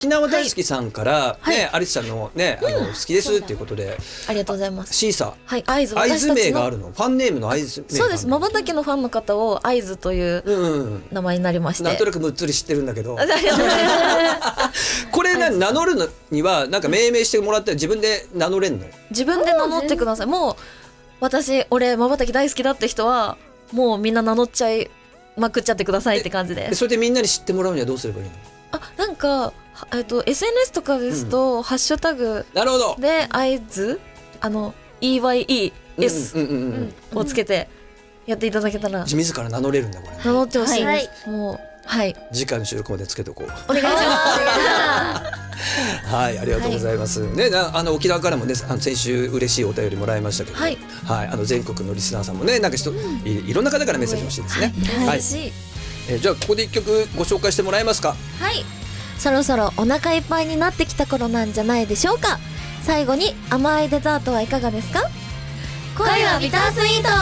沖縄大好きさんからね、アリスちゃんのね好きですっていうことで、 ありがとうございます。 シーサはい、合図、 会津名がある。 るの、ファンネームの会津名があるの。 そうです。瞬きのファンの方を合図という名前になりまして、 なんとなくむっつり知ってるんだけどありがとうございます。 これ名乗るのにはなんか命名してもらって自分で名乗れんの？ 自分で名乗ってください。もう俺瞬き大好きだって人はもうみんな名乗っちゃいまくっちゃってくださいって感じで。 それでみんなに知ってもらうにはどうすればいいの？ なんかSNS とかですと、ハッシュタグなるほどで合図EYES をつけてやっていただけたら。 自ら名乗れるんだこれ。 名乗ってほしいです。もう次回の収録までつけておこう。 お願いします。 はい、ありがとうございます。ね、沖縄からもね、先週嬉しいお便りもらいましたけど、はい、全国のリスナーさんもね、なんかいろんな方からメッセージ欲しいですね。 はい。じゃあここで一曲ご紹介してもらえますか。 はい。そろそろお腹いっぱいになってきた頃なんじゃないでしょうか。最後に甘いデザートはいかがですか？ 恋はビタースイート。